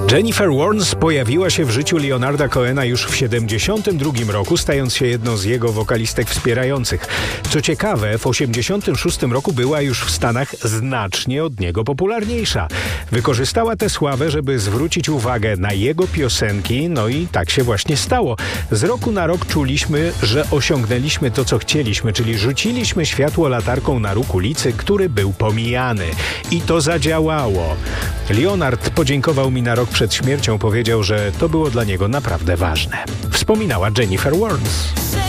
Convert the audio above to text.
Jennifer Warnes pojawiła się w życiu Leonarda Cohena już w 1972 roku, stając się jedną z jego wokalistek wspierających. Co ciekawe, w 1986 roku była już w Stanach znacznie od niego popularniejsza. Wykorzystała tę sławę, żeby zwrócić uwagę na jego piosenki, no i tak się właśnie stało. Z roku na rok czuliśmy, że osiągnęliśmy to, co chcieliśmy, czyli rzuciliśmy światło latarką na róg ulicy, który był pomijany. I to zadziałało. Leonard podziękował mi na rok przed śmiercią, powiedział, że to było dla niego naprawdę ważne. Wspominała Jennifer Warnes.